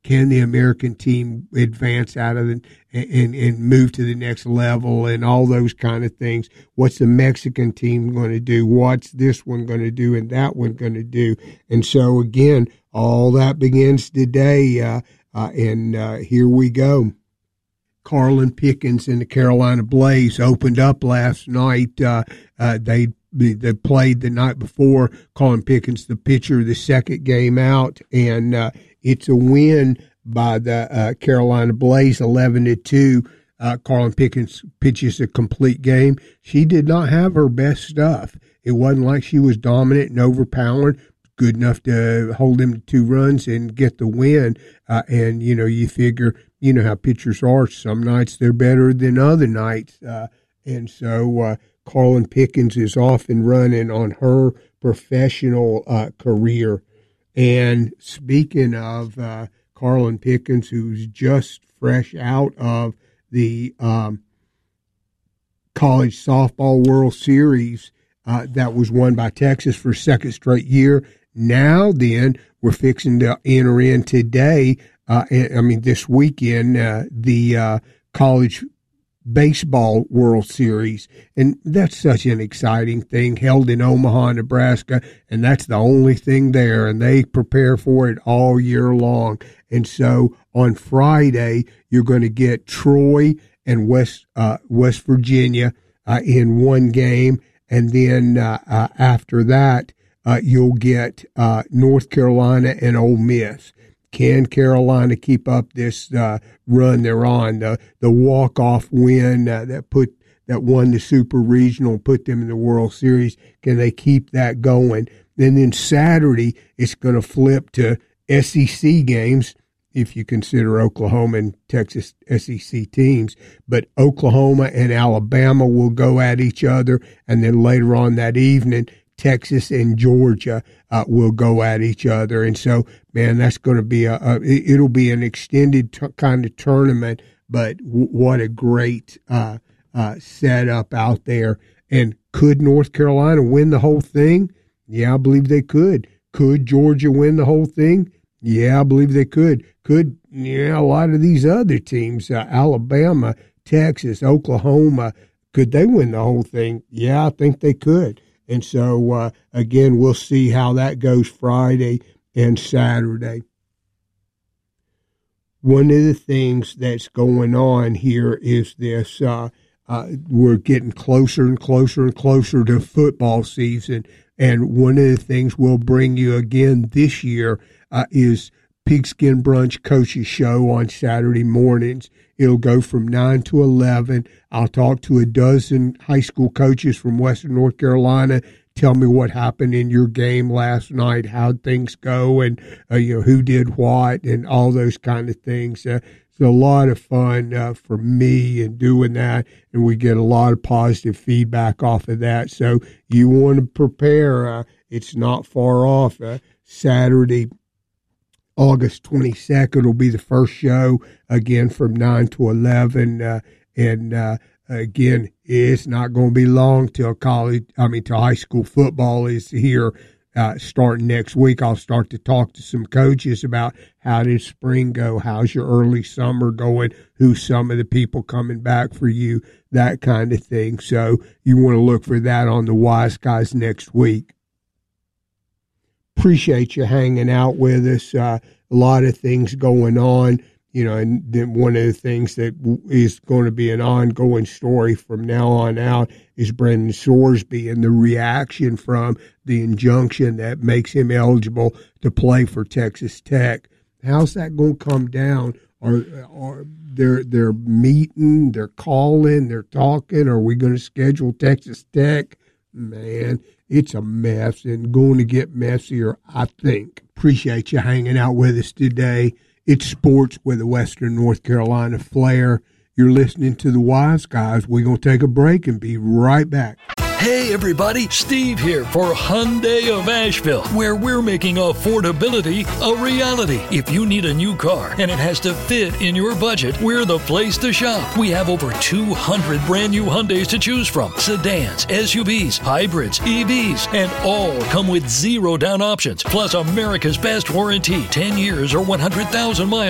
can the American team advance out of it and move to the next level and all those kind of things? What's the Mexican team going to do? What's this one going to do and that one going to do? And so, again, all that begins today, and here we go. Carlin Pickens and the Carolina Blaze opened up last night. They played the night before. Carlin Pickens, the pitcher, the second game out, and it's a win by the Carolina Blaze, 11-2. Carlin Pickens pitches a complete game. She did not have her best stuff. It wasn't like she was dominant and overpowering. Good enough to hold them to 2 runs and get the win. And, you figure, how pitchers are. Some nights they're better than other nights. And so Carlin Pickens is off and running on her professional career. And speaking of Carlin Pickens, who's just fresh out of the College Softball World Series that was won by Texas for second straight year. Now then, we're fixing to enter in today, this weekend, the College Baseball World Series. And that's such an exciting thing, held in Omaha, Nebraska, and that's the only thing there, and they prepare for it all year long. And so on Friday, you're going to get Troy and West Virginia in one game, and then after that, you'll get North Carolina and Ole Miss. Can Carolina keep up this run they're on? The walk-off win that won the Super Regional, put them in the World Series. Can they keep that going? And then Saturday, it's going to flip to SEC games, if you consider Oklahoma and Texas SEC teams. But Oklahoma and Alabama will go at each other, and then later on that evening, Texas and Georgia will go at each other. And so, man, that's going to be it'll be an extended kind of tournament, but what a great setup out there. And could North Carolina win the whole thing? Yeah, I believe they could. Could Georgia win the whole thing? Yeah, I believe they could. Could a lot of these other teams, Alabama, Texas, Oklahoma, could they win the whole thing? Yeah, I think they could. And so, again, we'll see how that goes Friday and Saturday. One of the things that's going on here is this. We're getting closer and closer and closer to football season. And one of the things we'll bring you again this year is Pigskin Brunch Coaches Show on Saturday mornings. It'll go from 9 to 11. I'll talk to a dozen high school coaches from Western North Carolina. Tell me what happened in your game last night, how things go, and who did what, and all those kind of things. It's a lot of fun for me in doing that, and we get a lot of positive feedback off of that. So you want to prepare. It's not far off. Saturday, August 22nd will be the first show, again from 9 to 11. Again, it's not going to be long till till high school football is here starting next week. I'll start to talk to some coaches about how did spring go, how's your early summer going, who's some of the people coming back for you, that kind of thing. So you want to look for that on the Wise Guys next week. Appreciate you hanging out with us. A lot of things going on. And then one of the things that is going to be an ongoing story from now on out is Brendan Sorsby and the reaction from the injunction that makes him eligible to play for Texas Tech. How's that going to come down? Are they're meeting, they're calling, they're talking? Are we going to schedule Texas Tech? Man, it's a mess and going to get messier, I think. Appreciate you hanging out with us today. It's sports with a Western North Carolina flair. You're listening to the Wise Guys. We're going to take a break and be right back. Hey everybody, Steve here for Hyundai of Asheville, where we're making affordability a reality. If you need a new car and it has to fit in your budget, we're the place to shop. We have over 200 brand new Hyundais to choose from. Sedans, SUVs, hybrids, EVs, and all come with 0 down options. Plus America's best warranty, 10 years or 100,000 miles.